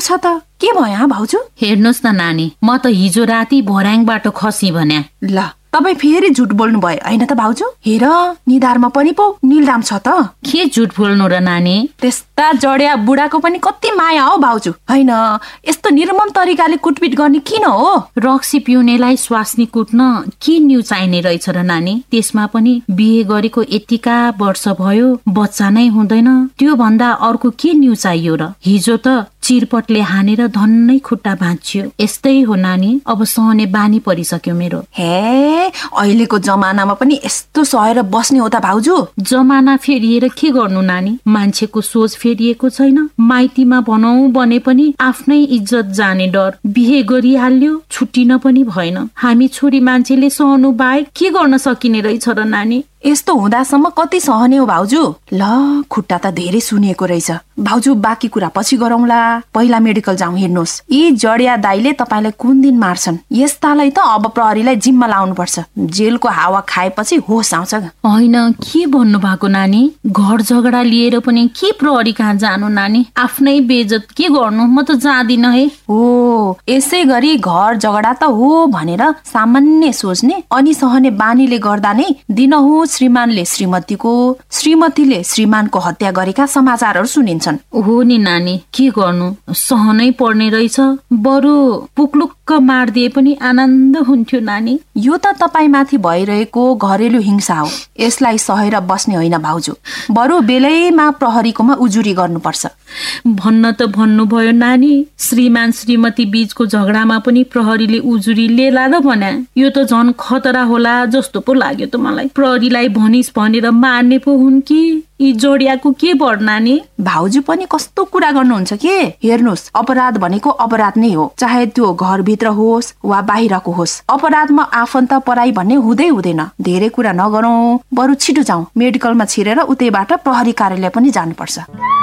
छ त के भयो भाउजू? हेर्नुहोस् न नानी, म त हिजो राति भर्याङबाट खसी भन्या। ल तपाईँ फेरि झुट बोल्नु भयो हैन त भाउजू? हेर निधारमा पनि पो नीलदाम छ त। के झुट बोल्नु र नानी? त्यस्ता जड्या बुढाको पनि कति माया हो भाउजू। हैन यस्तो निर्मम तरिकाले कुटपिट गर्ने किन हो? रक्सी पिउनेलाई स्वास्नी कुट्न के न्यू चाहिने रहेछ र नानी? त्यसमा पनि बिहे गरेको यतिका वर्ष भयो, बच्चा नै हुँदैन, त्यो भन्दा अर्को के न्यू चाहियो र? हिजो त चिरपटले हानेर धन्नै खुट्टा भाँच्यो। यस्तै हो नानी, अब सहने बानी परिसक्यो मेरो। हे अहिलेको जमानामा पनि यस्तो सहेर बस्ने हो त भाउजू? जमाना फेरिएर के गर्नु नानी? मान्छेको सोच फेरिएको छैन। माइतीमा भनौं भने पनि आफ्नै इज्जत जाने डर। बिहे गरिहाल्यो, छुट्टिन पनि भएन। हामी छोरी मान्छेले सहनु बाहेक के गर्न सकिने रहेछ र नानी? यस्तो हुँदासम्म कति सहने हो भाउजू? ल खुट्टा त धेरै सुनिएको रहेछ। भाउजू बाँकी कुरा पछि गरौँला, पहिला मेडिकल जाउँ। हेर्नुहोस् यी जडिया दाइले तपाईलाई कुन दिन मार्छन्। यस्तालाई त अब प्रहरीलाई जिम्मा लाउनु पर्छ। जेलको हावा खाएपछि होस आउँछ। होइन के भन्नु भएको नानी? घर झगडा लिएर पनि के प्रहरी कहाँ जानु नानी? आफ्नै बेइज्जत के गर्नु? म त जाँदिन है। हो यसै गरी घर झगडा त हो भनेर सामान्य सोच्ने अनि सहने बानीले गर्दा नै दिनहुँ श्रीमानले श्रीमतीको, श्रीमतीले श्रीमानको हत्या गरेका समाचारहरू सुनिन्छन्। हो नि नानी, के गर्नु, सहनै पर्ने रहेछ। बरु पुक्लुक्क मारिदिए पनि आनन्द हुन्थ्यो नानी। यो त तपाईमाथि भइरहेको घरेलु हिंसा हो। यसलाई सहेर बस्ने होइन भाउजू, बरु बेलैमा प्रहरीकोमा उजुरी गर्नुपर्छ। भन्न त भन्नुभयो नानी, श्रीमान श्रीमती बीचको झगडामा पनि प्रहरीले उजुरी लेला र भन्या। यो त झन खतरा होला जस्तो पो लाग्यो त मलाई। प्रहरीलाई भनिस भनेर मार्ने पो हुन् कि यी जोडियाको के भर नानी? भाउजू पनि कस्तो कुरा गर्नुहुन्छ के? हेर्नुहोस् अपराध भनेको अपराध नै हो, चाहे त्यो घरभित्र होस् वा बाहिरको होस्। अपराधमा आफन्त पराई भन्ने हुँदैन। धेरै कुरा नगरौँ, बरु छिटो जाउँ। मेडिकलमा छिरेर उतैबाट प्रहरी कार्यालय पनि जानुपर्छ।